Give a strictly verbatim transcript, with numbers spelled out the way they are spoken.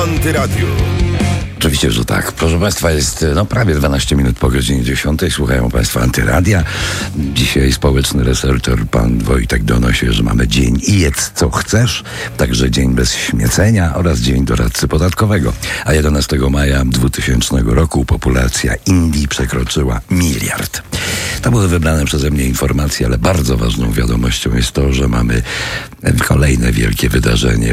Antyradiu. Oczywiście, że tak. Proszę Państwa, jest no, prawie dwanaście minut po godzinie dziesiątej. Słuchają Państwo Antyradia. Dzisiaj społeczny researcher pan Wojtek donosi, że mamy dzień i jedz co chcesz, także dzień bez śmiecenia oraz dzień doradcy podatkowego. A jedenastego maja dwutysięcznego roku populacja Indii przekroczyła miliard. To były wybrane przeze mnie informacje, ale bardzo ważną wiadomością jest to, że mamy kolejne wielkie wydarzenie